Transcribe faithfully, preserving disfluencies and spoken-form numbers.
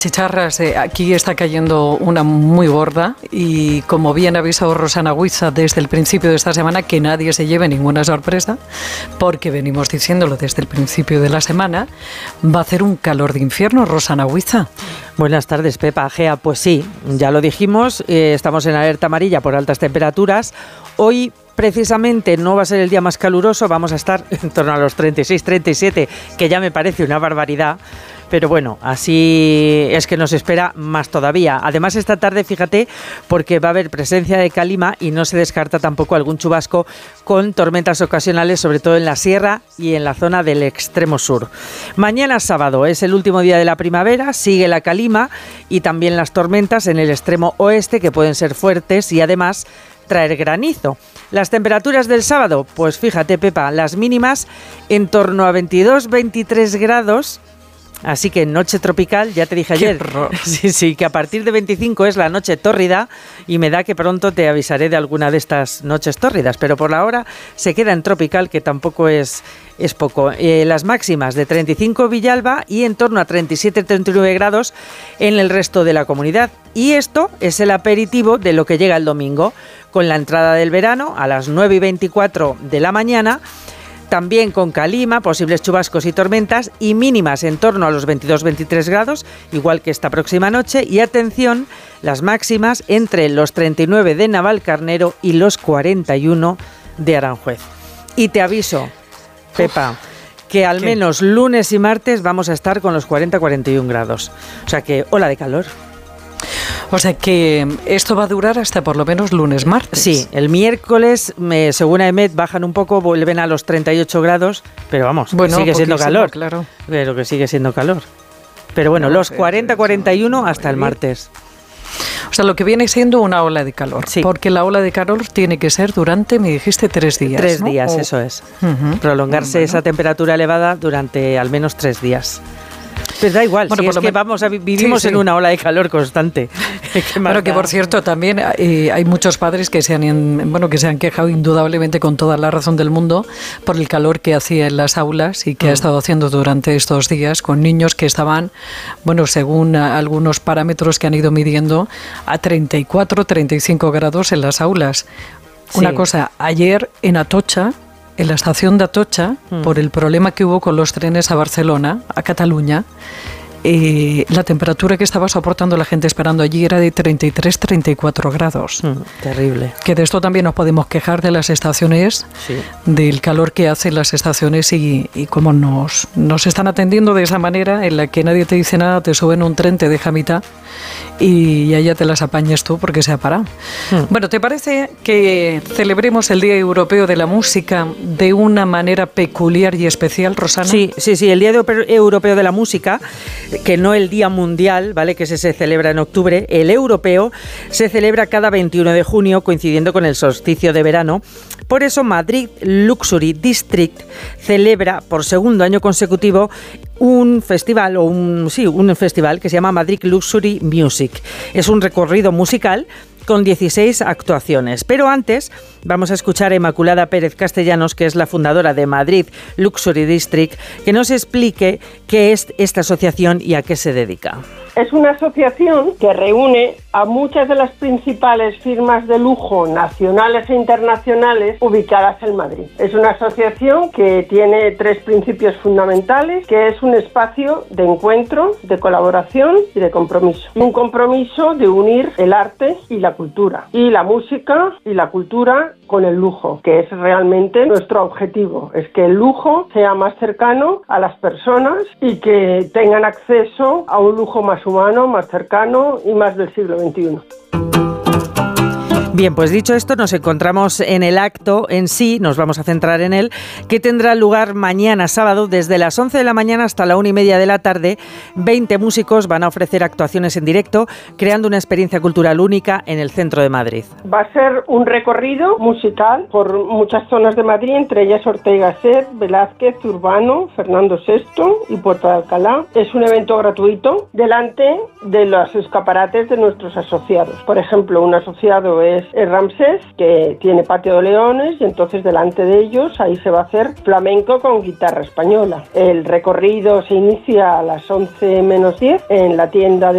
Chicharras, eh, aquí está cayendo una muy gorda y como bien ha avisado Rosana Huiza desde el principio de esta semana, que nadie se lleve ninguna sorpresa, porque venimos diciéndolo desde el principio de la semana, va a hacer un calor de infierno, Rosana Huiza. Buenas tardes, Pepa Gea. Pues sí, ya lo dijimos, eh, estamos en alerta amarilla por altas temperaturas. Hoy precisamente no va a ser el día más caluroso, vamos a estar en torno a los treinta y seis, treinta y siete, que ya me parece una barbaridad. Pero bueno, así es que nos espera más todavía. Además, esta tarde, fíjate, porque va a haber presencia de calima y no se descarta tampoco algún chubasco con tormentas ocasionales, sobre todo en la sierra y en la zona del extremo sur. Mañana sábado es el último día de la primavera, sigue la calima y también las tormentas en el extremo oeste, que pueden ser fuertes y además traer granizo. Las temperaturas del sábado, pues fíjate, Pepa, las mínimas en torno a veintidós, veintitrés grados. Así que noche tropical, ya te dije ayer, sí, sí, que a partir de veinticinco es la noche tórrida y me da que pronto te avisaré de alguna de estas noches tórridas, pero por la hora se queda en tropical, que tampoco es, es poco. Eh, las máximas de treinta y cinco Villalba y en torno a treinta y siete, treinta y nueve grados en el resto de la comunidad. Y esto es el aperitivo de lo que llega el domingo, con la entrada del verano a las nueve y veinticuatro de la mañana, también con calima, posibles chubascos y tormentas y mínimas en torno a los veintidós, veintitrés grados, igual que esta próxima noche. Y atención, las máximas entre los treinta y nueve de Navalcarnero y los cuarenta y uno de Aranjuez. Y te aviso, Pepa, que al ¿Qué? menos lunes y martes vamos a estar con los cuarenta, cuarenta y uno grados. O sea que, ola de calor. O sea que esto va a durar hasta por lo menos lunes, martes. Sí, el miércoles, me, según AEMET, bajan un poco, vuelven a los treinta y ocho grados, pero vamos, bueno, sigue siendo calor. Claro. Pero que sigue siendo calor. Pero bueno, no, los cuarenta, cuarenta y uno hasta el martes. O sea, lo que viene siendo una ola de calor. Sí. Porque la ola de calor tiene que ser durante, me dijiste, tres días. Tres ¿no? días, o... eso es. Uh-huh. Prolongarse bueno. esa temperatura elevada durante al menos tres días. Pero da igual, bueno, si es que vamos a, vivimos sí, sí. en una ola de calor constante. Pero que por cierto también eh, hay muchos padres que se han bueno que se han quejado indudablemente con toda la razón del mundo por el calor que hacía en las aulas y que mm. ha estado haciendo durante estos días con niños que estaban, bueno, según algunos parámetros que han ido midiendo, a treinta y cuatro, treinta y cinco grados en las aulas. Sí. Una cosa, ayer en Atocha, en la estación de Atocha, mm. por el problema que hubo con los trenes a Barcelona, a Cataluña, eh, la temperatura que estaba soportando la gente esperando allí era de treinta y tres, treinta y cuatro grados. Mm, terrible. Que de esto también nos podemos quejar de las estaciones, sí. del calor que hacen las estaciones y, y cómo nos, nos están atendiendo de esa manera en la que nadie te dice nada, te suben un tren, te deja a mitad y allá te las apañes tú porque se ha parado. Mm. Bueno, ¿te parece que celebremos el Día Europeo de la Música de una manera peculiar y especial, Rosana? Sí, sí, sí, el Día Europeo de la Música, que no el Día Mundial, ¿vale?, que ese se celebra en octubre, el europeo se celebra cada veintiuno de junio, coincidiendo con el solsticio de verano. Por eso Madrid Luxury District celebra por segundo año consecutivo un festival, o un, sí, un festival que se llama Madrid Luxury Music. Es un recorrido musical con dieciséis actuaciones. Pero antes vamos a escuchar a Inmaculada Pérez Castellanos, que es la fundadora de Madrid Luxury District, que nos explique qué es esta asociación y a qué se dedica. Es una asociación que reúne a muchas de las principales firmas de lujo nacionales e internacionales ubicadas en Madrid. Es una asociación que tiene tres principios fundamentales, que es un espacio de encuentro, de colaboración y de compromiso. Un compromiso de unir el arte y la cultura, y la música y la cultura con el lujo, que es realmente nuestro objetivo, es que el lujo sea más cercano a las personas y que tengan acceso a un lujo más humano, más cercano y más del siglo veintiuno. Bien, pues dicho esto, nos encontramos en el acto en sí, nos vamos a centrar en él, que tendrá lugar mañana sábado desde las once de la mañana hasta la una y media de la tarde. veinte músicos van a ofrecer actuaciones en directo, creando una experiencia cultural única en el centro de Madrid. Va a ser un recorrido musical por muchas zonas de Madrid, entre ellas Ortega y Gasset, Velázquez, Urbano, Fernando sexto y Puerta de Alcalá. Es un evento gratuito delante de los escaparates de nuestros asociados. Por ejemplo, un asociado es es Ramsés, que tiene patio de leones, y entonces delante de ellos ahí se va a hacer flamenco con guitarra española. El recorrido se inicia a las once menos diez en la tienda de